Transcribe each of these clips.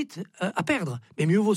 vite à perdre. Mais mieux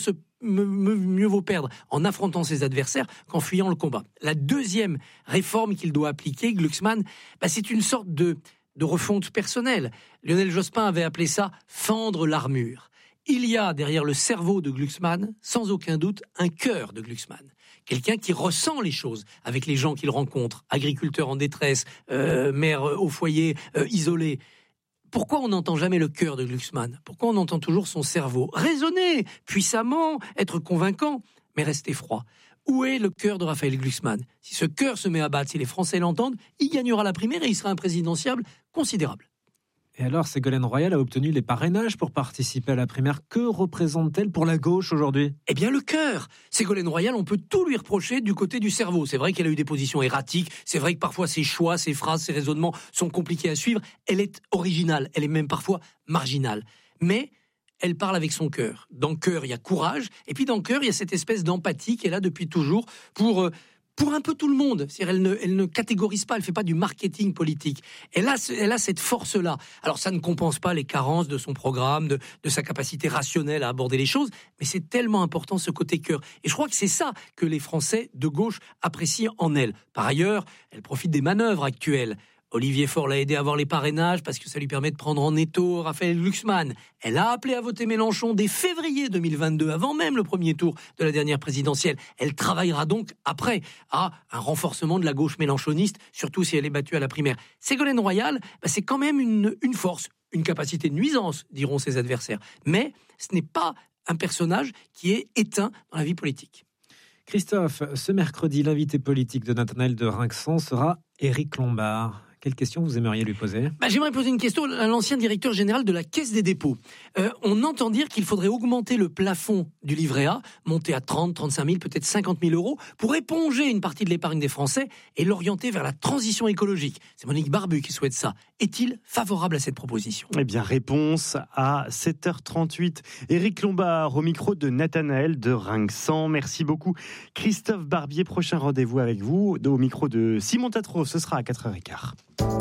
vaut perdre en affrontant ses adversaires qu'en fuyant le combat. La deuxième réforme qu'il doit appliquer, Glucksmann, c'est une sorte de refonte personnelle. Lionel Jospin avait appelé ça « fendre l'armure ». Il y a derrière le cerveau de Glucksmann, sans aucun doute, un cœur de Glucksmann. Quelqu'un qui ressent les choses avec les gens qu'il rencontre, agriculteurs en détresse, mères au foyer, isolés. Pourquoi on n'entend jamais le cœur de Glucksmann ? Pourquoi on entend toujours son cerveau ? Raisonner, puissamment, être convaincant, mais rester froid. Où est le cœur de Raphaël Glucksmann ? Si ce cœur se met à battre, si les Français l'entendent, il gagnera la primaire et il sera un présidentiable considérable. Et alors, Ségolène Royal a obtenu les parrainages pour participer à la primaire. Que représente-t-elle pour la gauche aujourd'hui ? Eh bien, le cœur. Ségolène Royal, on peut tout lui reprocher du côté du cerveau. C'est vrai qu'elle a eu des positions erratiques. C'est vrai que parfois ses choix, ses phrases, ses raisonnements sont compliqués à suivre. Elle est originale. Elle est même parfois marginale. Mais elle parle avec son cœur. Dans le cœur, il y a courage. Et puis dans le cœur, il y a cette espèce d'empathie qu'elle a depuis toujours pour un peu tout le monde. C'est-à-dire, elle ne catégorise pas, elle fait pas du marketing politique. Elle a cette force-là. Alors, ça ne compense pas les carences de son programme, de sa capacité rationnelle à aborder les choses, mais c'est tellement important, ce côté cœur. Et je crois que c'est ça que les Français de gauche apprécient en elle. Par ailleurs, elle profite des manœuvres actuelles. Olivier Faure l'a aidé à avoir les parrainages parce que ça lui permet de prendre en étau Raphaël Glucksmann. Elle a appelé à voter Mélenchon dès février 2022, avant même le premier tour de la dernière présidentielle. Elle travaillera donc après à un renforcement de la gauche mélenchoniste, surtout si elle est battue à la primaire. Ségolène Royal, c'est quand même une force, une capacité de nuisance, diront ses adversaires. Mais ce n'est pas un personnage qui est éteint dans la vie politique. Christophe, ce mercredi, l'invité politique de Nathanaël de Rinxan sera Éric Lombard. Quelle question vous aimeriez lui poser ? J'aimerais poser une question à l'ancien directeur général de la Caisse des dépôts. On entend dire qu'il faudrait augmenter le plafond du livret A, monter à 30, 35 000, peut-être 50 000 euros, pour éponger une partie de l'épargne des Français et l'orienter vers la transition écologique. C'est Monique Barbu qui souhaite ça. Est-il favorable à cette proposition ? Eh bien, réponse à 7h38. Éric Lombard au micro de Nathanaël de Rinxan. Merci beaucoup. Christophe Barbier, prochain rendez-vous avec vous au micro de Simon Tatro. Ce sera à 4h15.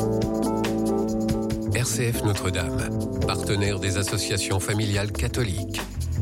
RCF Notre-Dame, partenaire des associations familiales catholiques.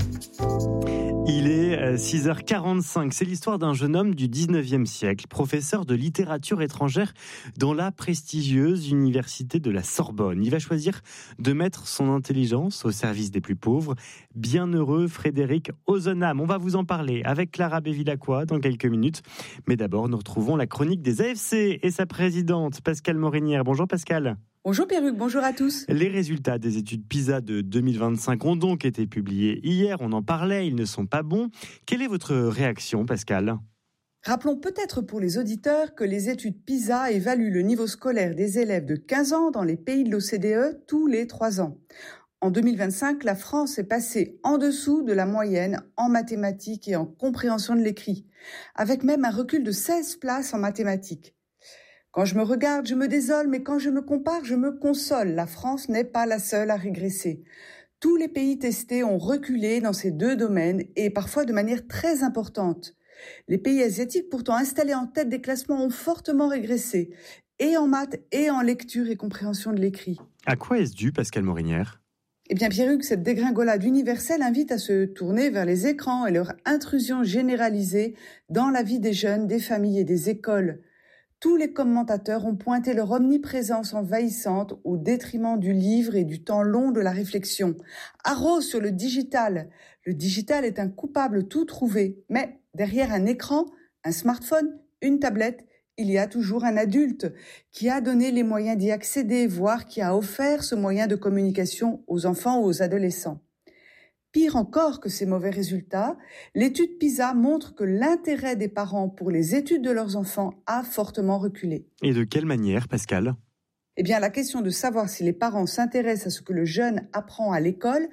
Il est 6h45. C'est l'histoire d'un jeune homme du 19e siècle, professeur de littérature étrangère dans la prestigieuse université de la Sorbonne. Il va choisir de mettre son intelligence au service des plus pauvres. Bienheureux Frédéric Ozonam. On va vous en parler avec Clara Bévilacqua dans quelques minutes. Mais d'abord, nous retrouvons la chronique des AFC et sa présidente, Pascale Morinière. Bonjour Pascale. Bonjour Perruque, bonjour à tous. Les résultats des études PISA de 2025 ont donc été publiés hier. On en parlait, ils ne sont pas bons. Quelle est votre réaction, Pascale ? Rappelons peut-être pour les auditeurs que les études PISA évaluent le niveau scolaire des élèves de 15 ans dans les pays de l'OCDE tous les 3 ans. En 2025, la France est passée en dessous de la moyenne en mathématiques et en compréhension de l'écrit, avec même un recul de 16 places en mathématiques. Quand je me regarde, je me désole, mais quand je me compare, je me console. La France n'est pas la seule à régresser. Tous les pays testés ont reculé dans ces deux domaines et parfois de manière très importante. Les pays asiatiques, pourtant installés en tête des classements, ont fortement régressé, et en maths et en lecture et compréhension de l'écrit. À quoi est-ce dû, Pascale Morinière ? Eh bien, Pierruc, cette dégringolade universelle invite à se tourner vers les écrans et leur intrusion généralisée dans la vie des jeunes, des familles et des écoles. Tous les commentateurs ont pointé leur omniprésence envahissante au détriment du livre et du temps long de la réflexion. Arrose sur le digital. Le digital est un coupable tout trouvé. Mais derrière un écran, un smartphone, une tablette, il y a toujours un adulte qui a donné les moyens d'y accéder, voire qui a offert ce moyen de communication aux enfants ou aux adolescents. Pire encore que ces mauvais résultats, l'étude PISA montre que l'intérêt des parents pour les études de leurs enfants a fortement reculé. Et de quelle manière, Pascale ? Eh bien, la question de savoir si les parents s'intéressent à ce que le jeune apprend à l'école,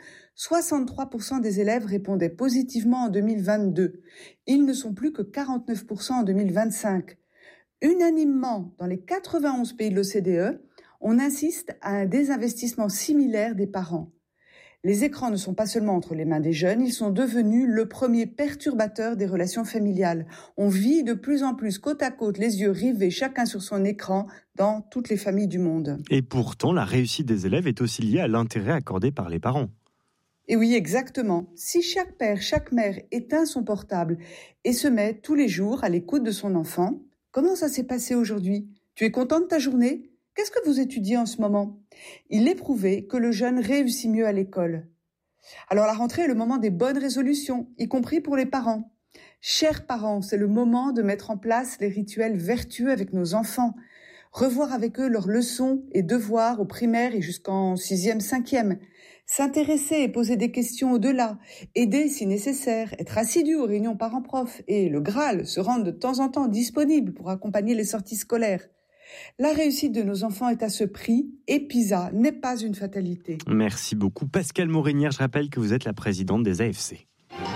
63% des élèves répondaient positivement en 2022. Ils ne sont plus que 49% en 2025. Unanimement, dans les 91 pays de l'OCDE, on insiste à un désinvestissement similaire des parents. Les écrans ne sont pas seulement entre les mains des jeunes, ils sont devenus le premier perturbateur des relations familiales. On vit de plus en plus côte à côte, les yeux rivés, chacun sur son écran, dans toutes les familles du monde. Et pourtant, la réussite des élèves est aussi liée à l'intérêt accordé par les parents. Et oui, exactement. Si chaque père, chaque mère éteint son portable et se met tous les jours à l'écoute de son enfant, comment ça s'est passé aujourd'hui ? Tu es content de ta journée ? Qu'est-ce que vous étudiez en ce moment ? Il est prouvé que le jeune réussit mieux à l'école. Alors la rentrée est le moment des bonnes résolutions, y compris pour les parents. Chers parents, c'est le moment de mettre en place les rituels vertueux avec nos enfants. Revoir avec eux leurs leçons et devoirs au primaire et jusqu'en 6e, 5e. S'intéresser et poser des questions au-delà. Aider si nécessaire. Être assidu aux réunions parents-prof. Et le Graal, se rendre de temps en temps disponible pour accompagner les sorties scolaires. La réussite de nos enfants est à ce prix et PISA n'est pas une fatalité. Merci beaucoup Pascale Morinière. Je rappelle que vous êtes la présidente des AFC.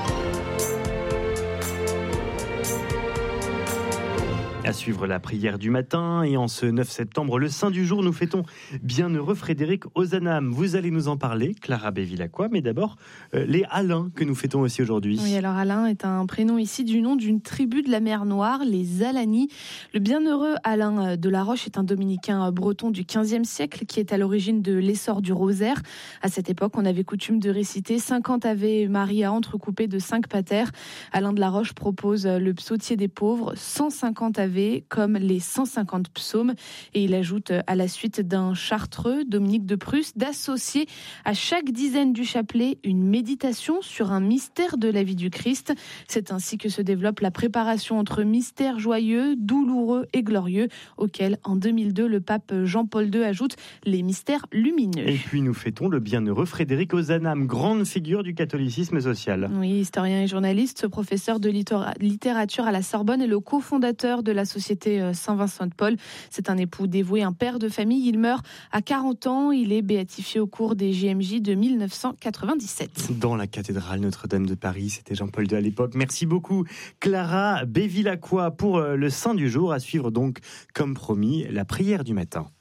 À suivre la prière du matin et en ce 9 septembre, le saint du jour, nous fêtons Bienheureux Frédéric Ozanam. Vous allez nous en parler, Clara Bevilacqua, mais d'abord les Alains que nous fêtons aussi aujourd'hui. Oui, alors Alain est un prénom ici du nom d'une tribu de la mer Noire, les Alani. Le bienheureux Alain de la Roche est un dominicain breton du XVe siècle qui est à l'origine de l'essor du rosaire. À cette époque, on avait coutume de réciter 50 Ave Maria entrecoupés de 5 pater. Alain de la Roche propose le psautier des pauvres, 150 Ave comme les 150 psaumes, et il ajoute à la suite d'un chartreux, Dominique de Prusse, d'associer à chaque dizaine du chapelet une méditation sur un mystère de la vie du Christ. C'est ainsi que se développe la préparation entre mystères joyeux, douloureux et glorieux, auquel en 2002 le pape Jean-Paul II ajoute les mystères lumineux. Et puis nous fêtons le bienheureux Frédéric Ozanam, grande figure du catholicisme social. Oui, historien et journaliste, professeur de littérature à la Sorbonne et le cofondateur de la Société Saint-Vincent de Paul. C'est un époux dévoué, un père de famille. Il meurt à 40 ans. Il est béatifié au cours des JMJ de 1997. Dans la cathédrale Notre-Dame de Paris, c'était Jean-Paul II à l'époque. Merci beaucoup Clara Bevilacqua pour le Saint du jour. À suivre donc, comme promis, la prière du matin.